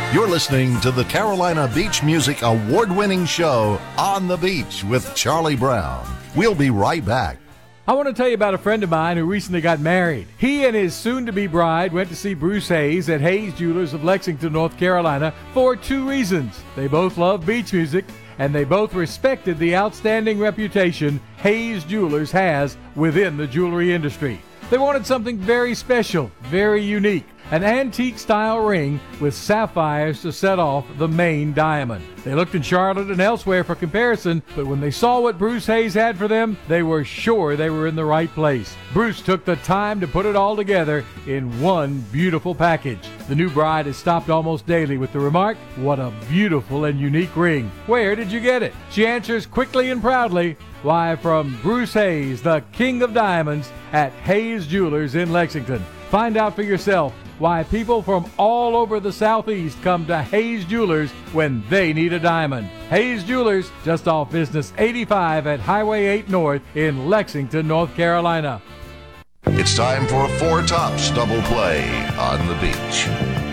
You're listening to the Carolina Beach Music award-winning show, On the Beach with Charlie Brown. We'll be right back. I want to tell you about a friend of mine who recently got married. He and his soon-to-be bride went to see Bruce Hayes at Hayes Jewelers of Lexington, North Carolina for two reasons. They both love beach music, and they both respected the outstanding reputation Hayes Jewelers has within the jewelry industry. They wanted something very special, very unique, an antique-style ring with sapphires to set off the main diamond. They looked in Charlotte and elsewhere for comparison, but when they saw what Bruce Hayes had for them, they were sure they were in the right place. Bruce took the time to put it all together in one beautiful package. The new bride is stopped almost daily with the remark, "What a beautiful and unique ring. Where did you get it?" She answers quickly and proudly, "Why, from Bruce Hayes, the King of Diamonds at Hayes Jewelers in Lexington." Find out for yourself why people from all over the Southeast come to Hayes Jewelers when they need a diamond. Hayes Jewelers, just off Business 85 at Highway 8 North in Lexington, North Carolina. It's time for a Four Tops double play on the beach.